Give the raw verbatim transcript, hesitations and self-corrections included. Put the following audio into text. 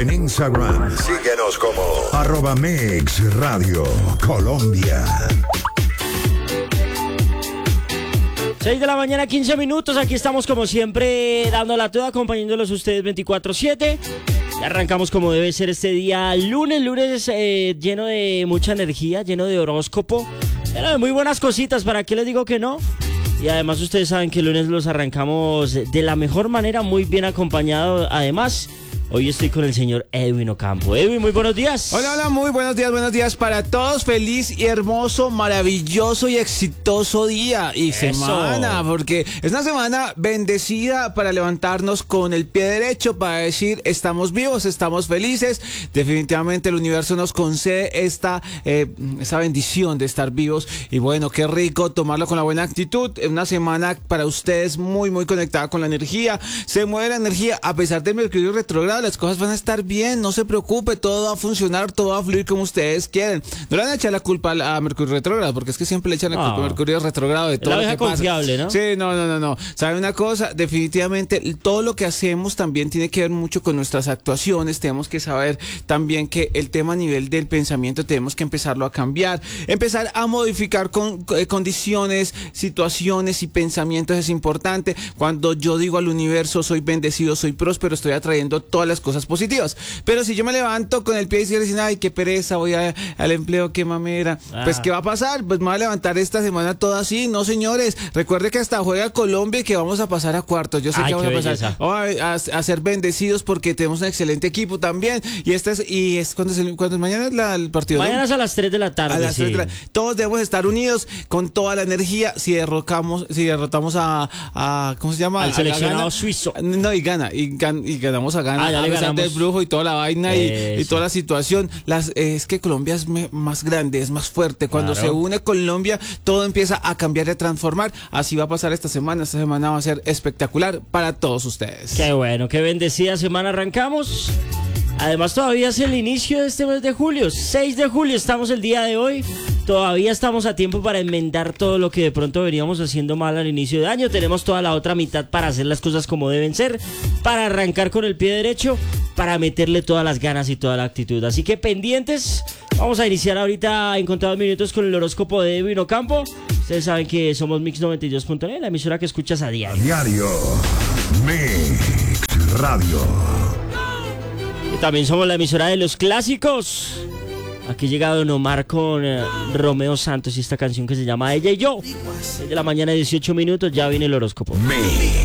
En Instagram, síguenos como arroba Mix Radio Colombia. seis de la mañana, quince minutos. Aquí estamos como siempre dándola toda, acompañándolos a ustedes veinticuatro siete. Y arrancamos como debe ser este día lunes, lunes eh, lleno de mucha energía, lleno de horóscopo, lleno de muy buenas cositas, ¿para qué les digo que no? Y además ustedes saben que el lunes los arrancamos de la mejor manera, muy bien acompañado. Además, hoy estoy con el señor Edwin Ocampo. Edwin, muy buenos días. Hola, hola, muy buenos días, buenos días para todos. Feliz y hermoso, maravilloso y exitoso día y Eso. semana, porque es una semana bendecida para levantarnos con el pie derecho, para decir estamos vivos, estamos felices. Definitivamente el universo nos concede esta, eh, esta bendición de estar vivos y bueno, qué rico tomarlo con la buena actitud. Una semana para ustedes muy, muy conectada con la energía. Se mueve la energía a pesar del Mercurio retrógrado. Las cosas van a estar bien, no se preocupe, todo va a funcionar, todo va a fluir como ustedes quieren. No le van a echar la culpa a Mercurio retrógrado, porque es que siempre le echan la culpa no. a Mercurio retrógrado de todo la lo vieja que pasa. confiable, ¿no? Sí, no, no, no, no. ¿Sabe una cosa? Definitivamente todo lo que hacemos también tiene que ver mucho con nuestras actuaciones. Tenemos que saber también que el tema a nivel del pensamiento tenemos que empezarlo a cambiar, empezar a modificar con, eh, condiciones, situaciones y pensamientos es importante. Cuando yo digo al universo soy bendecido, soy próspero, estoy atrayendo todas las cosas positivas. Pero si yo me levanto con el pie izquierdo y dicen, ay, qué pereza, voy a, al empleo, qué mamera, ah. pues ¿qué va a pasar? Pues me voy a levantar esta semana toda así. No, señores, recuerde que hasta juega Colombia y que vamos a pasar a cuartos. Yo sé ay, que vamos a pasar oh, a, a ser bendecidos porque tenemos un excelente equipo también. Y este es, y es cuando, es cuando mañana es la, el partido. Mañana ¿no? es a las tres de la tarde. A las sí. tres de la, todos debemos estar unidos con toda la energía. Si derrocamos, si derrotamos a, a ¿cómo se llama? Al seleccionado Gana, suizo. No, y gana, y, gan, y ganamos a Ghana. Ah, ya le ganamos. Del brujo y toda la vaina y, y toda la situación. Las, eh, es que Colombia es me, más grande, es más fuerte. Cuando claro. se une Colombia, todo empieza a cambiar y a transformar. Así va a pasar esta semana. Esta semana va a ser espectacular para todos ustedes. Qué bueno, qué bendecida semana arrancamos. Además todavía es el inicio de este mes de julio, seis de julio estamos el día de hoy. Todavía estamos a tiempo para enmendar todo lo que de pronto veníamos haciendo mal al inicio de año. Tenemos toda la otra mitad para hacer las cosas como deben ser, para arrancar con el pie derecho, para meterle todas las ganas y toda la actitud. Así que pendientes, vamos a iniciar ahorita en contados minutos con el horóscopo de Edwin Ocampo. Ustedes saben que somos Mix noventa y dos punto net, la emisora que escuchas a diario. A diario, Mix Radio. Y también somos la emisora de los clásicos. Aquí llega Don Omar con eh, Romeo Santos y esta canción que se llama Ella y Yo. seis de la mañana, dieciocho minutos, ya viene el horóscopo. Mix.